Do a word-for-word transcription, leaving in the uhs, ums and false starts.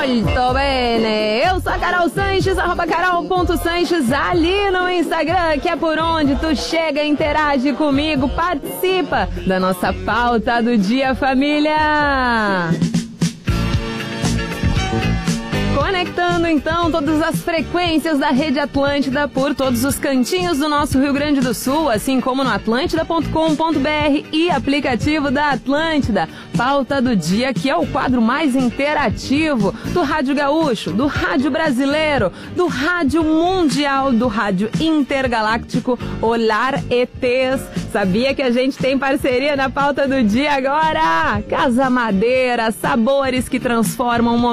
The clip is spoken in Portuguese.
Muito bem, eu sou a Carol Sanches, arroba carol.sanches ali no Instagram, que é por onde tu chega, interage comigo, participa da nossa pauta do dia, família! Conectando então todas as frequências da Rede Atlântida por todos os cantinhos do nosso Rio Grande do Sul, assim como no atlântida ponto com ponto br e aplicativo da Atlântida. Pauta do dia, que é o quadro mais interativo do Rádio Gaúcho, do Rádio Brasileiro, do Rádio Mundial, do Rádio Intergaláctico Olhar E Tês. Sabia que a gente tem parceria na pauta do dia agora? Casa Madeira, sabores que transformam o momento.